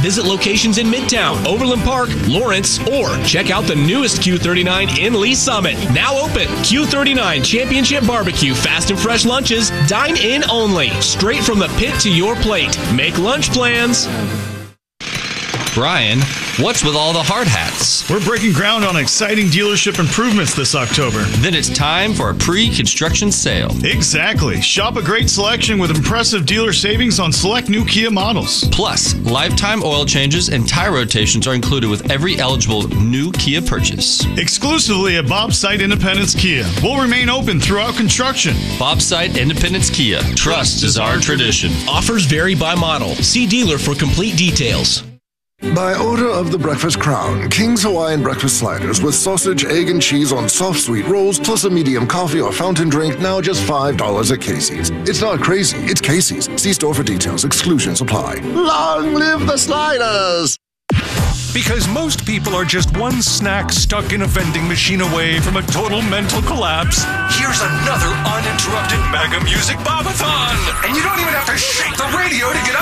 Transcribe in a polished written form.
Visit locations in Midtown, Overland Park, Lawrence, or check out the newest Q39 in Lee Summit. Now open. Q39 Championship Barbecue Fast and Fresh Lunches. Dine in only. Straight from the pit to your plate. Make lunch plans. Brian, what's with all the hard hats? We're breaking ground on exciting dealership improvements this October. Then it's time for a pre-construction sale. Exactly. Shop a great selection with impressive dealer savings on select new Kia models. Plus, lifetime oil changes and tire rotations are included with every eligible new Kia purchase. Exclusively at Bob's Site Independence Kia. We'll remain open throughout construction. Bob's Site Independence Kia. Trust is our tradition. Offers vary by model. See dealer for complete details. By order of the Breakfast Crown, King's Hawaiian breakfast sliders with sausage, egg, and cheese on soft sweet rolls, plus a medium coffee or fountain drink, now just $5 at Casey's. It's not crazy, it's Casey's. See store for details. Exclusions apply. Long live the sliders! Because most people are just one snack stuck in a vending machine away from a total mental collapse, here's another uninterrupted mega music bobathon! And you don't even have to shake the radio to get